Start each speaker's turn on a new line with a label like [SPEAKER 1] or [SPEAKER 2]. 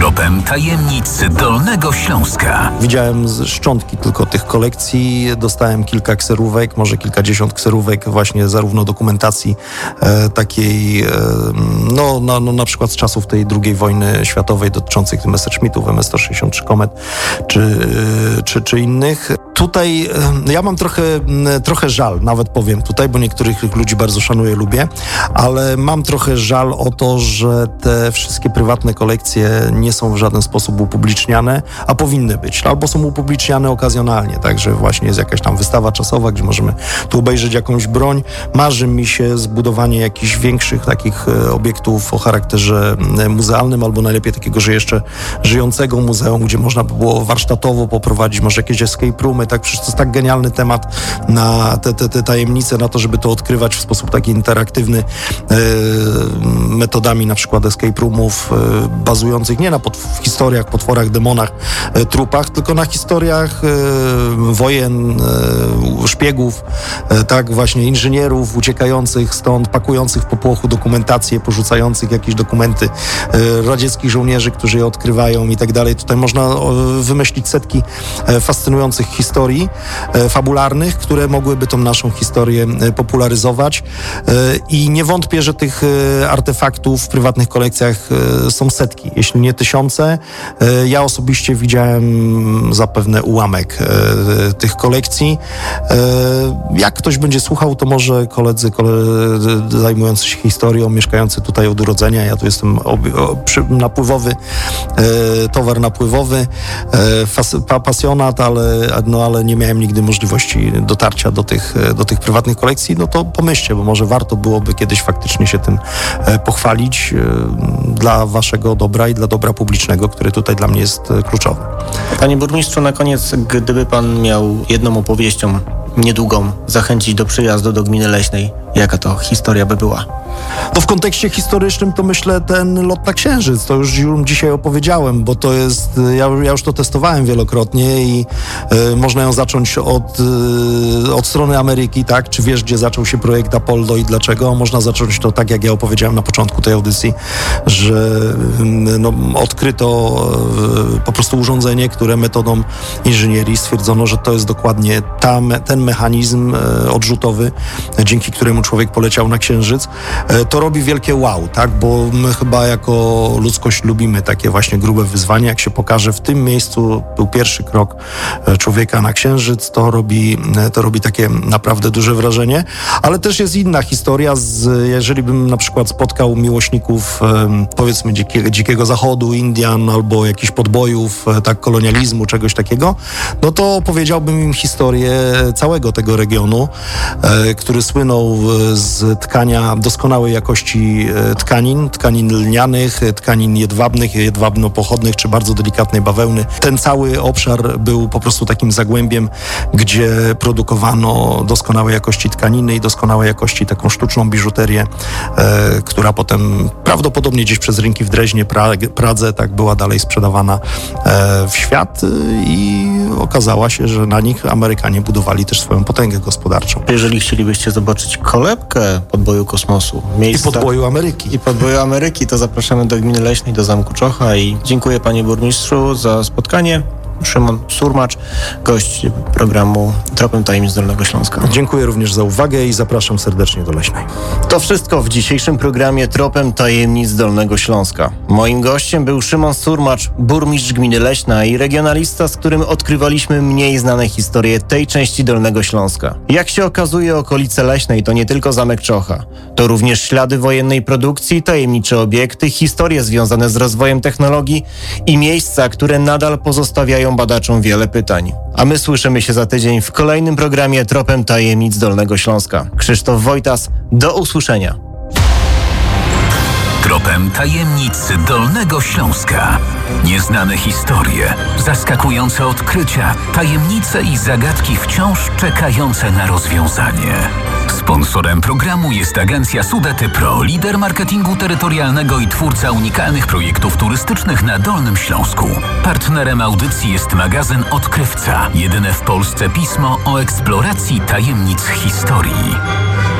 [SPEAKER 1] Tropem tajemnic Dolnego Śląska.
[SPEAKER 2] Widziałem szczątki tylko tych kolekcji, dostałem kilka kserówek, może kilkadziesiąt kserówek właśnie zarówno dokumentacji takiej, na przykład z czasów tej II wojny światowej dotyczących Messerschmittów, MS-163 Komet czy innych. Tutaj ja mam trochę żal, nawet powiem tutaj, bo niektórych ludzi bardzo szanuję, lubię, ale mam trochę żal o to, że te wszystkie prywatne kolekcje nie są w żaden sposób upubliczniane, a powinny być. Albo są upubliczniane okazjonalnie, także właśnie jest jakaś tam wystawa czasowa, gdzie możemy tu obejrzeć jakąś broń. Marzy mi się zbudowanie jakichś większych takich obiektów o charakterze muzealnym, albo najlepiej takiego, że jeszcze żyjącego muzeum, gdzie można by było warsztatowo poprowadzić może jakieś escape roomy, tak, przecież to jest tak genialny temat na te tajemnice, na to, żeby to odkrywać w sposób taki interaktywny, metodami na przykład escape roomów, bazujących nie na historiach, potworach, demonach, trupach, tylko na historiach wojen, szpiegów, tak, właśnie inżynierów uciekających stąd, pakujących w popłochu dokumentację, porzucających jakieś dokumenty radzieckich żołnierzy, którzy je odkrywają i tak dalej. Tutaj można wymyślić setki fascynujących historii fabularnych, które mogłyby tą naszą historię popularyzować i nie wątpię, że tych artefaktów w prywatnych kolekcjach są setki, jeśli nie tysiące. Ja osobiście widziałem zapewne ułamek tych kolekcji. Jak ktoś będzie słuchał, to może koledzy zajmujący się historią, mieszkający tutaj od urodzenia, ja tu jestem napływowy, towar napływowy, pasjonat, ale nie miałem nigdy możliwości dotarcia do tych prywatnych kolekcji, no to pomyślcie, bo może warto byłoby kiedyś faktycznie się tym pochwalić dla waszego dobra i dla dobra publicznego, który tutaj dla mnie jest kluczowy.
[SPEAKER 3] Panie burmistrzu, na koniec, gdyby pan miał jedną opowieścią niedługą zachęcić do przyjazdu do gminy leśnej, jaka to historia by była?
[SPEAKER 2] To w kontekście historycznym to myślę ten lot na Księżyc, to już dzisiaj opowiedziałem, bo to jest, ja już to testowałem wielokrotnie i można ją zacząć od strony Ameryki, tak? Czy wiesz, gdzie zaczął się projekt Apollo i dlaczego? Można zacząć to tak, jak ja opowiedziałem na początku tej audycji, że odkryto po prostu urządzenie, które metodą inżynierii stwierdzono, że to jest dokładnie ten mechanizm odrzutowy, dzięki któremu człowiek poleciał na Księżyc. To robi wielkie wow, tak? Bo my chyba jako ludzkość lubimy takie właśnie grube wyzwania. Jak się pokaże, w tym miejscu był pierwszy krok człowieka na Księżyc, to robi takie naprawdę duże wrażenie. Ale też jest inna historia, jeżeli bym na przykład spotkał miłośników powiedzmy dzikiego zachodu, Indian albo jakichś podbojów, tak, kolonializmu, czegoś takiego, no to opowiedziałbym im historię całego tego regionu, który słynął z tkania doskonałej jakości tkanin lnianych, tkanin jedwabno-pochodnych czy bardzo delikatnej bawełny. Ten cały obszar był po prostu takim zagłębiem, gdzie produkowano doskonałej jakości tkaniny i doskonałej jakości taką sztuczną biżuterię, która potem prawdopodobnie gdzieś przez rynki w Dreźnie, Pradze, tak, była dalej sprzedawana w świat i okazała się, że na nich Amerykanie budowali też swoją potęgę gospodarczą.
[SPEAKER 3] Jeżeli chcielibyście zobaczyć kolebkę podboju kosmosu,
[SPEAKER 2] I podboju Ameryki,
[SPEAKER 3] to zapraszamy do gminy leśnej, do Zamku Czocha i dziękuję panie burmistrzu za spotkanie. Szymon Surmacz, gość programu Tropem Tajemnic Dolnego Śląska.
[SPEAKER 2] Dziękuję również za uwagę i zapraszam serdecznie do Leśnej.
[SPEAKER 3] To wszystko w dzisiejszym programie Tropem Tajemnic Dolnego Śląska. Moim gościem był Szymon Surmacz, burmistrz gminy Leśna i regionalista, z którym odkrywaliśmy mniej znane historie tej części Dolnego Śląska. Jak się okazuje, okolice Leśnej to nie tylko Zamek Czocha. To również ślady wojennej produkcji, tajemnicze obiekty, historie związane z rozwojem technologii i miejsca, które nadal pozostawiają badaczom wiele pytań. A my słyszymy się za tydzień w kolejnym programie Tropem Tajemnic Dolnego Śląska. Krzysztof Wojtas, do usłyszenia.
[SPEAKER 1] Tropem Tajemnic Dolnego Śląska. Nieznane historie, zaskakujące odkrycia, tajemnice i zagadki wciąż czekające na rozwiązanie. Sponsorem programu jest agencja Sudety Pro, lider marketingu terytorialnego i twórca unikalnych projektów turystycznych na Dolnym Śląsku. Partnerem audycji jest magazyn Odkrywca, jedyne w Polsce pismo o eksploracji tajemnic historii.